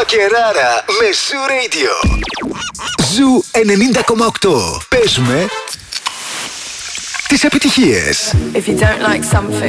Μακεράρα με Ζου Radio. Ζου 90,8. Παίζουμε τις επιτυχίες. If you don't like something